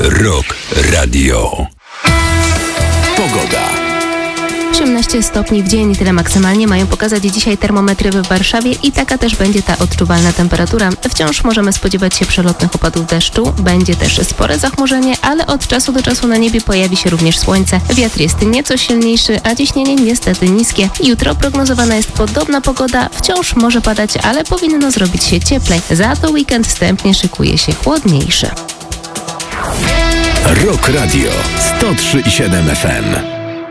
Rock Radio. Pogoda. 18 stopni w dzień, tyle maksymalnie mają pokazać dzisiaj termometry w Warszawie i taka też będzie ta odczuwalna temperatura. Wciąż możemy spodziewać się przelotnych opadów deszczu, będzie też spore zachmurzenie, ale od czasu do czasu na niebie pojawi się również słońce. Wiatr jest nieco silniejszy, a ciśnienie niestety niskie. Jutro prognozowana jest podobna pogoda, wciąż może padać, ale powinno zrobić się cieplej. Za to weekend wstępnie szykuje się chłodniejszy. Rock Radio 103,7 FM.